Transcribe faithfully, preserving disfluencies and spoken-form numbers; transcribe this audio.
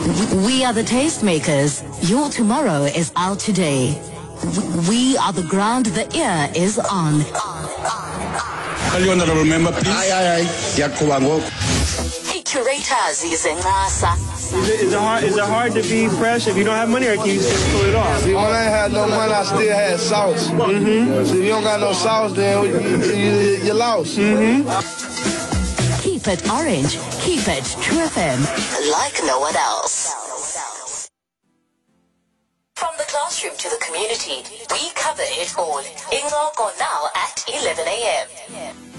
We are the tastemakers. Your tomorrow is out today. We are the ground the ear is on. Tell you honorable member, please. Aye, aye, aye. Yakuba ngoku. Hey, curators, is it Nasa? Is it, is, it hard, is it hard to be fresh if you don't have money, or can you still pull it off? See, when I ain't had no money, I still had sauce. Mm-hmm. So if you don't got no sauce, then you, you, you're lost. Mm-hmm. Keep it orange. Keep it True F M. Like no one else. From the classroom to the community, we cover it all. Ingo go now at eleven a m